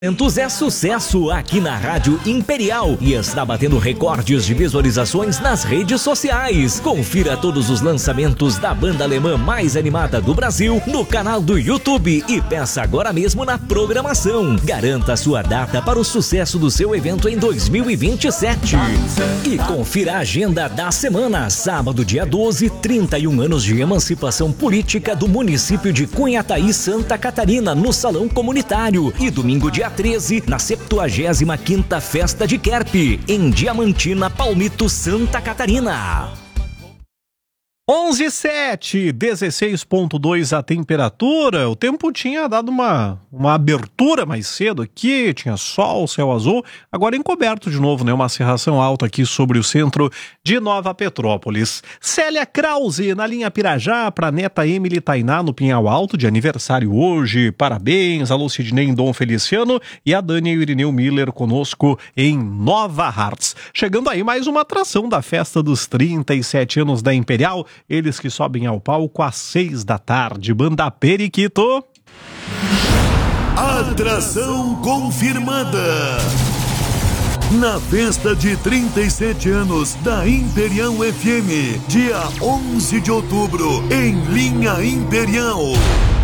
É sucesso aqui na Rádio Imperial e está batendo recordes de visualizações nas redes sociais. Confira todos os lançamentos da banda alemã mais animada do Brasil no canal do YouTube e peça agora mesmo na programação. Garanta sua data para o sucesso do seu evento em 2027. E confira a agenda da semana. Sábado, dia 12, 31 anos de emancipação política do município de Cunhataí, Santa Catarina, no Salão Comunitário. E domingo, dia 13, na 75ª Festa de Querpe, em Diamantina, Palmito, Santa Catarina. 11:07, 16,2 a temperatura. O tempo tinha dado uma abertura mais cedo aqui, tinha sol, céu azul, agora encoberto de novo, né? Uma cerração alta aqui sobre o centro de Nova Petrópolis. Célia Krause, na linha Pirajá, para neta Emily Tainá, no Pinhal Alto, de aniversário hoje. Parabéns, alô Sidney em Dom Feliciano e a Dani e o Irineu Miller conosco em Nova Hartz. Chegando aí mais uma atração da festa dos 37 anos da Imperial. Eles que sobem ao palco às 6 da tarde. Banda Periquito. Atração confirmada. Na festa de 37 anos da Imperial FM, dia 11 de outubro, em Linha Imperial.